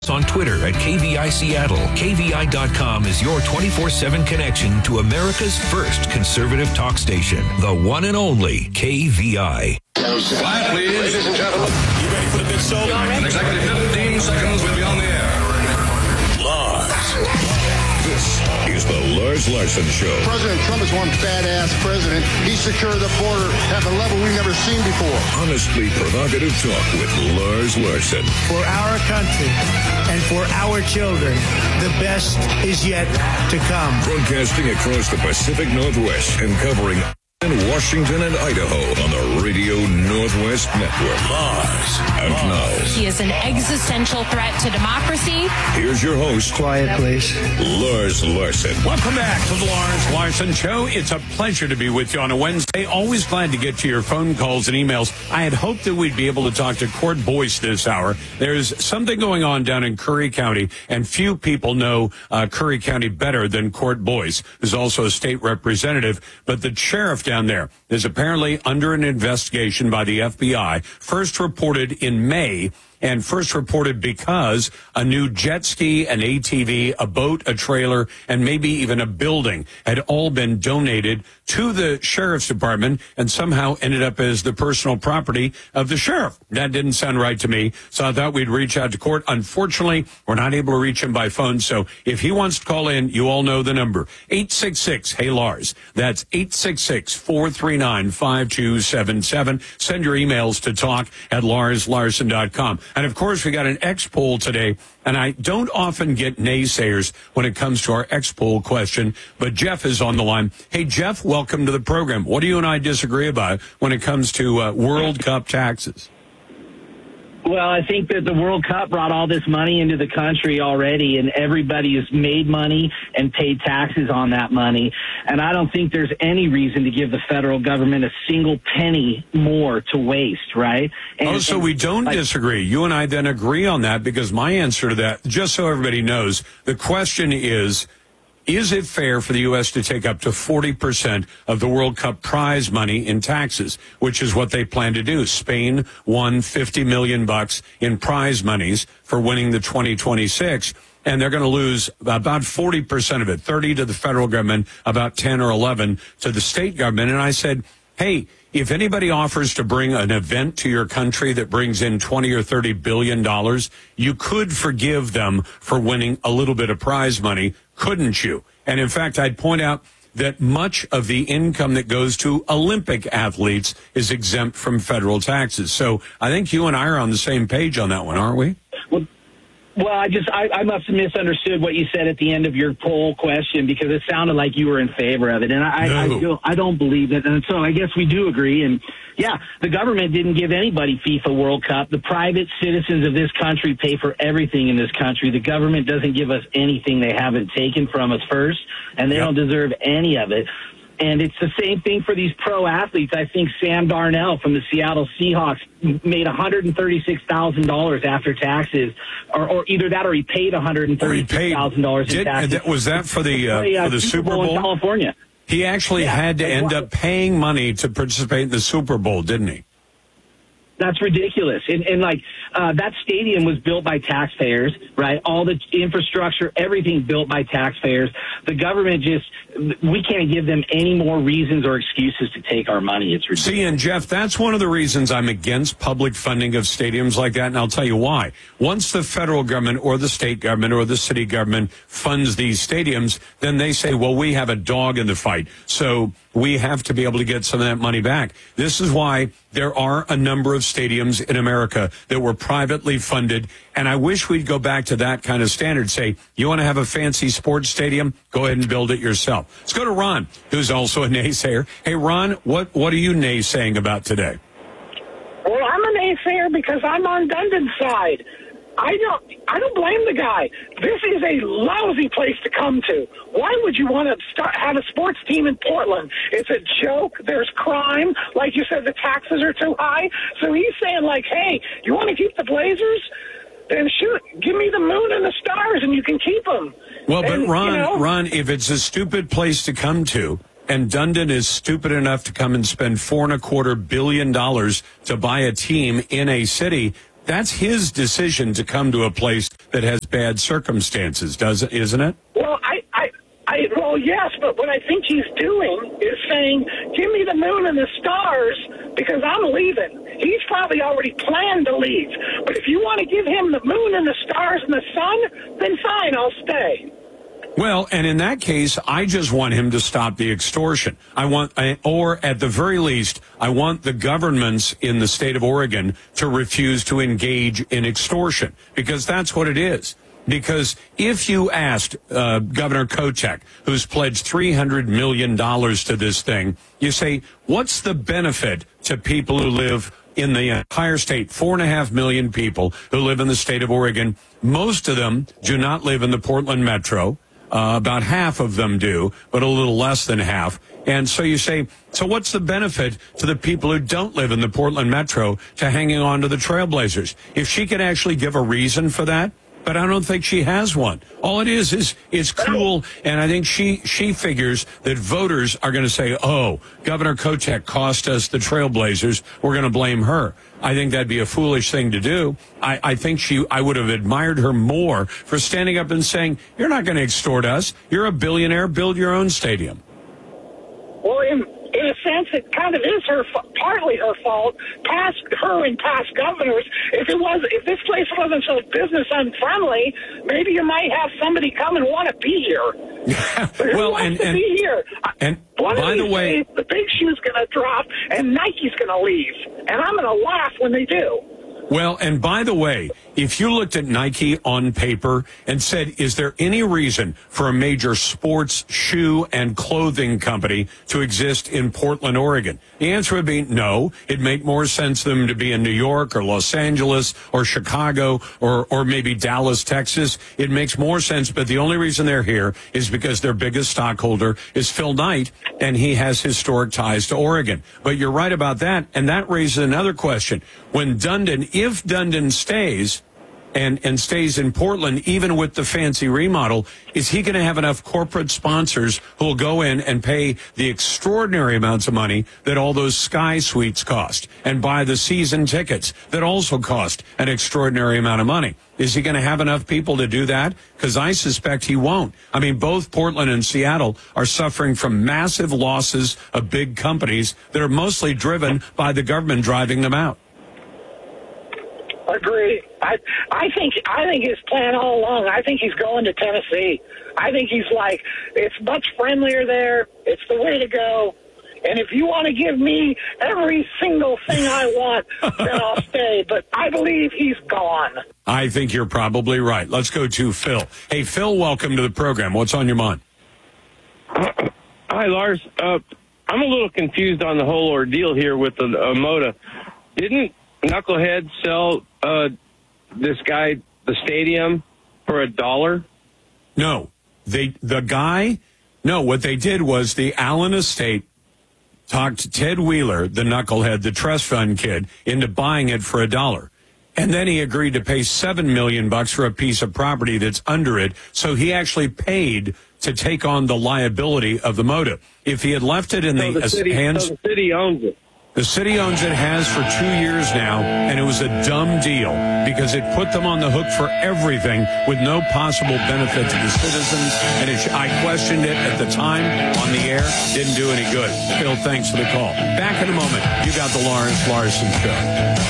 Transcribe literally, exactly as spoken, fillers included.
On Twitter at K V I Seattle. K V I dot com is your twenty-four seven connection to America's first conservative talk station, the one and only K V I. Quiet, please, ladies and gentlemen. You ready for the big show? In exactly fifteen seconds, we'll be on the air. Lars. This is the Lars Larson Show. President Trump is one badass president. He secured the border at a level we've never seen before. Honestly provocative talk with Lars Larson. For our country and for our children, the best is yet to come. Broadcasting across the Pacific Northwest and covering in Washington and Idaho on the Radio Northwest Network. Lars. And now. He is an existential threat to democracy. Here's your host. Quiet, please. Lars Larson. Welcome back to the Lars Larson Show. It's a pleasure to be with you on a Wednesday. Always glad to get to your phone calls and emails. I had hoped that we'd be able to talk to Court Boyce this hour. There's something going on down in Curry County, and few people know uh, Curry County better than Court Boyce, who's also a state representative. But the sheriff down there is apparently under an investigation by the F B I, first reported in May, and first reported because a new jet ski, an A T V, a boat, a trailer, and maybe even a building had all been donated to the sheriff's department and somehow ended up as the personal property of the sheriff. That didn't sound right to me, so I thought we'd reach out to court. Unfortunately, we're not able to reach him by phone, so if he wants to call in, you all know the number. eight six six, hey Lars. That's eight six six, four three nine, five two seven seven. Send your emails to talk at lars larson dot com. And, of course, we got an X poll today, and I don't often get naysayers when it comes to our X poll question, but Jeff is on the line. Hey, Jeff, welcome to the program. What do you and I disagree about when it comes to uh, World Cup taxes? Well, I think that the World Cup brought all this money into the country already, and everybody has made money and paid taxes on that money. And I don't think there's any reason to give the federal government a single penny more to waste, right? And, oh, so and, we don't like, disagree. You and I then agree on that, because my answer to that, just so everybody knows, the question is, is it fair for the U S to take up to forty percent of the World Cup prize money in taxes, which is what they plan to do? Spain won fifty million bucks in prize monies for winning the twenty twenty-six, and they're going to lose about forty percent of it, thirty to the federal government, about ten or eleven to the state government. And I said, hey, if anybody offers to bring an event to your country that brings in twenty or thirty billion dollars, you could forgive them for winning a little bit of prize money, couldn't you? And in fact, I'd point out that much of the income that goes to Olympic athletes is exempt from federal taxes. So I think you and I are on the same page on that one, aren't we? Well, Well, I just I, I must have misunderstood what you said at the end of your poll question, because it sounded like you were in favor of it, and I no. I, I, don't, I don't believe it. And so I guess we do agree. And yeah, the government didn't give anybody FIFA World Cup. The private citizens of this country pay for everything in this country. The government doesn't give us anything they haven't taken from us first, and they yep. don't deserve any of it. And it's the same thing for these pro athletes. I think Sam Darnold from the Seattle Seahawks made one hundred thirty-six thousand dollars after taxes, or, or either that or he paid one hundred thirty-six thousand dollars in taxes. Did, was that for the, uh, for the, uh, for the Super Bowl, Super Bowl in California? He actually yeah, had to end well, up paying money to participate in the Super Bowl, didn't he? That's ridiculous. And, and like, uh, that stadium was built by taxpayers, right? All the infrastructure, everything built by taxpayers. The government just, we can't give them any more reasons or excuses to take our money. It's ridiculous. See, and Jeff, that's one of the reasons I'm against public funding of stadiums like that, and I'll tell you why. Once the federal government or the state government or the city government funds these stadiums, then they say, well, we have a dog in the fight, so we have to be able to get some of that money back. This is why there are a number of stadiums in America that were privately funded, and I wish we'd go back to that kind of standard. Say, you want to have a fancy sports stadium? Go ahead and build it yourself. Let's go to Ron, who's also a naysayer. Hey, Ron, what, what are you naysaying about today? Well, I'm a naysayer because I'm on Dundon's side. I don't I don't blame the guy. This is a lousy place to come to. Why would you want to start have a sports team in Portland? It's a joke. There's crime. Like you said, the taxes are too high. So he's saying, like, hey, you want to keep the Blazers? Then shoot, give me the moon and the stars and you can keep them. Well, but and, Ron, you know, Ron, if it's a stupid place to come to, and Dundon is stupid enough to come and spend four and a quarter billion dollars to buy a team in a city, that's his decision to come to a place that has bad circumstances, does it, isn't it? Well, I, I, I, well, yes, but what I think he's doing is saying, give me the moon and the stars because I'm leaving. He's probably already planned to leave. But if you want to give him the moon and the stars and the sun, then fine, I'll stay. Well, and in that case, I just want him to stop the extortion. I want, or at the very least, I want the governments in the state of Oregon to refuse to engage in extortion, because that's what it is. Because if you asked uh, Governor Kotek, who's pledged three hundred million dollars to this thing, you say, what's the benefit to people who live in the entire state? Four and a half million people who live in the state of Oregon. Most of them do not live in the Portland metro. Uh, about half of them do, but a little less than half. And so you say, so what's the benefit to the people who don't live in the Portland metro to hanging on to the Trailblazers? If she could actually give a reason for that, but I don't think she has one. All it is is it's cool, and I think she she figures that voters are going to say, oh, Governor Kotek cost us the Trailblazers, we're going to blame her. I think that'd be a foolish thing to do. I, I think she I would have admired her more for standing up and saying, you're not going to extort us. You're a billionaire. Build your own stadium. Well, in, in a sense, it kind of is her, partly her fault. Past her and past governors. If it was, if this place wasn't so business unfriendly, maybe you might have somebody come and want to be here. well, wants and to and, be here? and One by of the these way, days, the big shoe's going to drop, and Nike's going to leave, and I'm going to laugh when they do. Well, and by the way, if you looked at Nike on paper and said, is there any reason for a major sports shoe and clothing company to exist in Portland, Oregon? The answer would be no. It'd make more sense for them to be in New York or Los Angeles or Chicago or, or maybe Dallas, Texas. It makes more sense, but the only reason they're here is because their biggest stockholder is Phil Knight, and he has historic ties to Oregon. But you're right about that, and that raises another question. When Dundon, if Dundon stays, and, and stays in Portland, even with the fancy remodel, is he going to have enough corporate sponsors who will go in and pay the extraordinary amounts of money that all those Sky Suites cost and buy the season tickets that also cost an extraordinary amount of money? Is he going to have enough people to do that? Because I suspect he won't. I mean, both Portland and Seattle are suffering from massive losses of big companies that are mostly driven by the government driving them out. Agree. I I think I think his plan all along. I think he's going to Tennessee. I think he's like, it's much friendlier there. It's the way to go. And if you want to give me every single thing I want, then I'll stay. But I believe he's gone. I think you're probably right. Let's go to Phil. Hey, Phil, welcome to the program. What's on your mind? Hi, Lars. Uh, I'm a little confused on the whole ordeal here with the uh, Moda. Didn't Knucklehead sell uh, this guy the stadium for a dollar? No. They the guy, no, what they did was the Allen estate talked Ted Wheeler, the Knucklehead, the trust fund kid, into buying it for a dollar. And then he agreed to pay seven million bucks for a piece of property that's under it. So he actually paid to take on the liability of the Moda. If he had left it in so the, the city, hands, so the city owns it. The city owns it, has for two years now, and it was a dumb deal because it put them on the hook for everything with no possible benefit to the citizens. And it, I questioned it at the time on the air. Didn't do any good. Phil, thanks for the call. Back in a moment. You got the Lawrence Larson Show.